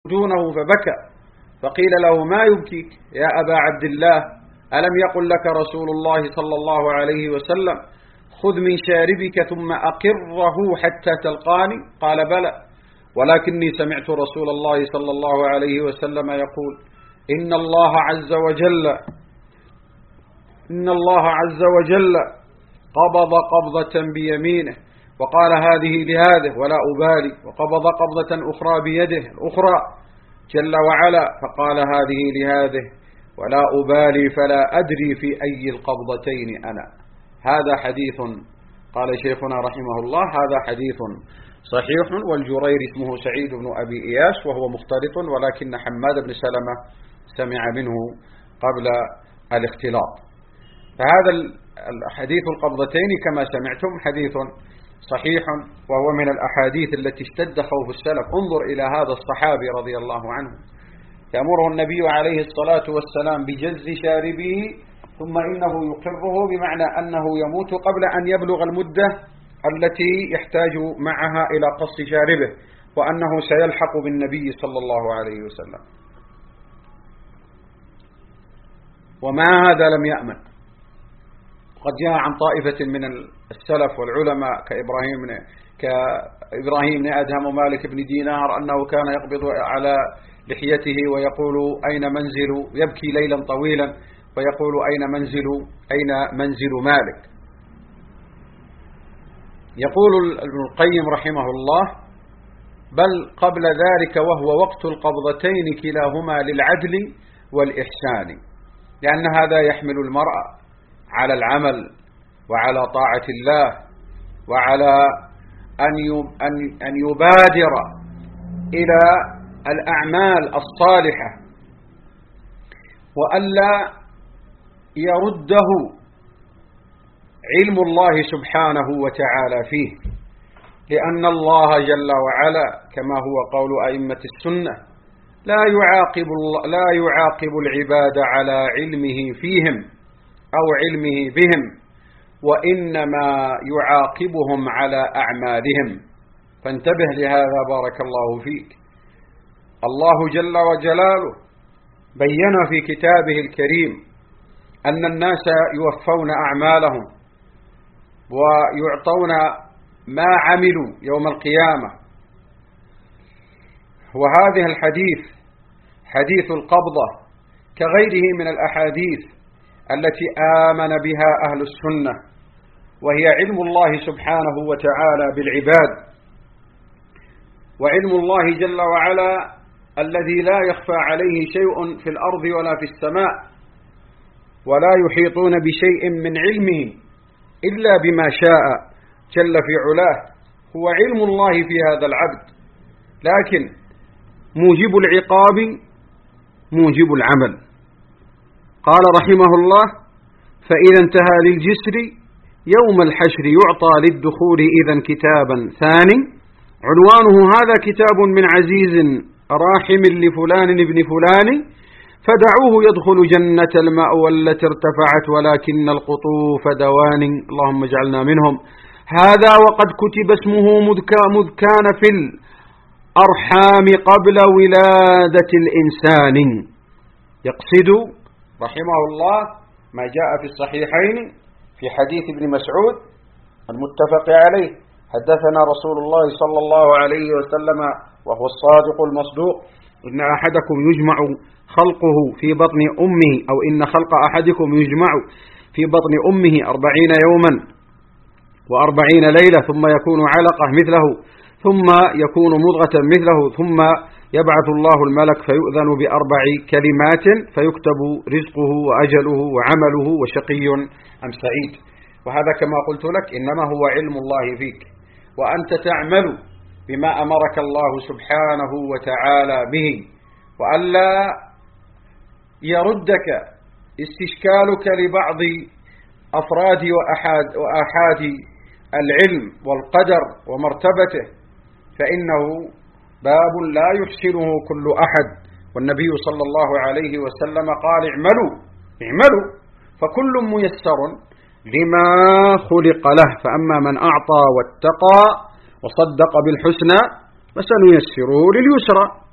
دونه فبكى، فقيل له: ما يبكيك يا أبا عبد الله؟ ألم يقل لك رسول الله صلى الله عليه وسلم: خذ من شاربك ثم أقره حتى تلقاني؟ قال: بلى، ولكني سمعت رسول الله صلى الله عليه وسلم يقول: إن الله عز وجل قبض قبضة بيمينه وقال: هذه لهذه ولا أبالي، وقبض قبضة أخرى بيده الأخرى جل وعلا فقال: هذه لهذه ولا أبالي، فلا أدري في أي القبضتين أنا. هذا حديث، قال شيخنا رحمه الله: هذا حديث صحيح. والجرير اسمه سعيد بن أبي إياس وهو مختلط، ولكن حماد بن سلمة سمع منه قبل الاختلاط. فهذا الحديث القبضتين كما سمعتم حديث صحيح، وهو من الأحاديث التي اشتد خوف السلف. انظر إلى هذا الصحابي رضي الله عنه، يأمره النبي عليه الصلاة والسلام بجز شاربه، ثم إنه يقره، بمعنى أنه يموت قبل أن يبلغ المدة التي يحتاج معها إلى قص شاربه، وأنه سيلحق بالنبي صلى الله عليه وسلم. ومع هذا لم يأمن. قد جاء عن طائفة من السلف والعلماء كإبراهيم بن أدهم ومالك بن دينار أنه كان يقبض على لحيته ويقول: أين منزل؟ يبكي ليلا طويلا ويقول: أين منزل مالك؟ يقول ابن القيم رحمه الله: بل قبل ذلك وهو وقت القبضتين كلاهما للعدل والإحسان، لأن هذا يحمل المرء على العمل وعلى طاعة الله، وعلى أن يبادر إلى الأعمال الصالحة، وألا يرده علم الله سبحانه وتعالى فيه، لأن الله جل وعلا كما هو قول أئمة السنة لا يعاقب العباد على علمه فيهم أو علمه بهم، وإنما يعاقبهم على أعمالهم. فانتبه لهذا بارك الله فيك. الله جل وجلاله بين في كتابه الكريم أن الناس يوفون أعمالهم ويعطون ما عملوا يوم القيامة. وهذه الحديث حديث القبضة كغيره من الأحاديث التي آمن بها أهل السنة، وهي علم الله سبحانه وتعالى بالعباد، وعلم الله جل وعلا الذي لا يخفى عليه شيء في الأرض ولا في السماء، ولا يحيطون بشيء من علمه إلا بما شاء جل في علاه. هو علم الله في هذا العبد، لكن موجب العقاب موجب العمل. قال رحمه الله: فإذا انتهى للجسر يوم الحشر يعطى للدخول إذا كتابا ثاني، عنوانه: هذا كتاب من عزيز راحم لفلان ابن فلان، فدعوه يدخل جنة المأوى التي ارتفعت ولكن القطوف دوان. اللهم اجعلنا منهم. هذا وقد كتب اسمه مذ كان في الأرحام قبل ولادة الإنسان. يقصد رحمه الله ما جاء في الصحيحين في حديث ابن مسعود المتفق عليه: حدثنا رسول الله صلى الله عليه وسلم وهو الصادق المصدوق: إن أحدكم يجمع خلقه في بطن أمه، أو إن خلق أحدكم يجمع في بطن أمه 40 يوما و40 ليلة، ثم يكون علقة مثله، ثم يكون مضغة مثله، ثم يبعث الله الملك فيؤذن ب4 كلمات فيكتب رزقه وأجله وعمله وشقي أم سعيد. وهذا كما قلت لك إنما هو علم الله فيك، وأنت تعمل بما أمرك الله سبحانه وتعالى به، وألا يردك استشكالك لبعض أفراد وآحاد العلم والقدر ومرتبته، فإنه باب لا يحسنه كل أحد. والنبي صلى الله عليه وسلم قال: اعملوا فكل ميسر لما خلق له، فأما من أعطى واتقى وصدق بالحسنى فسنيسره لليسرى.